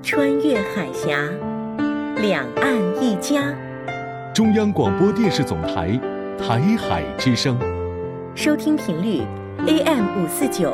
穿越海峡，两岸一家。 中央广播电视总台台海之声， 收听频率 AM549